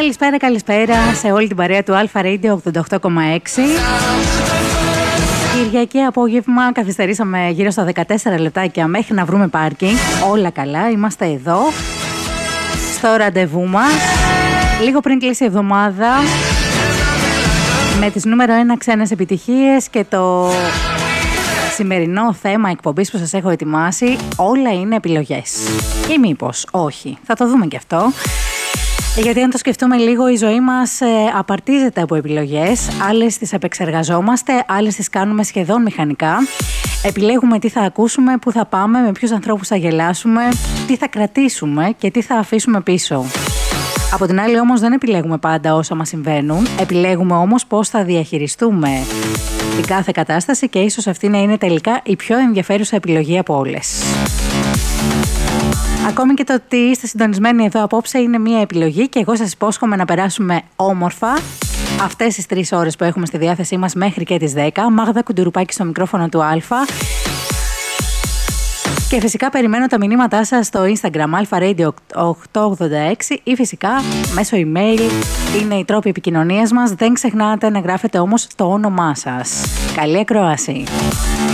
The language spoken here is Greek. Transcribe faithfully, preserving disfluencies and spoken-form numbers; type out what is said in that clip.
Καλησπέρα, καλησπέρα σε όλη την παρέα του Alpha Radio ογδόντα οκτώ κόμμα έξι. Κυριακή απόγευμα, καθυστερήσαμε γύρω στα δεκατέσσερα λεπτάκια μέχρι να βρούμε πάρκινγκ. Όλα καλά, είμαστε εδώ στο ραντεβού μας. Λίγο πριν κλείσει η εβδομάδα, με τις νούμερο ένα ξένες επιτυχίες και το σημερινό θέμα εκπομπής που σας έχω ετοιμάσει, όλα είναι επιλογές. Ή μήπως όχι, θα το δούμε και αυτό. Γιατί αν το σκεφτούμε λίγο, η ζωή μας ε, απαρτίζεται από επιλογές. Άλλες τις επεξεργαζόμαστε, άλλες τις κάνουμε σχεδόν μηχανικά. Επιλέγουμε τι θα ακούσουμε, πού θα πάμε, με ποιους ανθρώπους θα γελάσουμε, τι θα κρατήσουμε και τι θα αφήσουμε πίσω. Από την άλλη όμως δεν επιλέγουμε πάντα όσα μας συμβαίνουν. Επιλέγουμε όμως πώς θα διαχειριστούμε την κάθε κατάσταση και ίσως αυτή να είναι τελικά η πιο ενδιαφέρουσα επιλογή από όλες. Ακόμη και το ότι είστε συντονισμένοι εδώ απόψε είναι μια επιλογή και εγώ σας υπόσχομαι να περάσουμε όμορφα αυτές τις τρεις ώρες που έχουμε στη διάθεσή μας μέχρι και τις δέκα. Μάγδα Κουντουρουπάκη στο μικρόφωνο του Αλφα. Και φυσικά περιμένω τα μηνύματά σας στο Instagram Alpha Radio οκτακόσια ογδόντα έξι ή φυσικά μέσω email. Είναι οι τρόποι επικοινωνίας μας. Δεν ξεχνάτε να γράφετε όμως το όνομά σας. Καλή ακρόαση.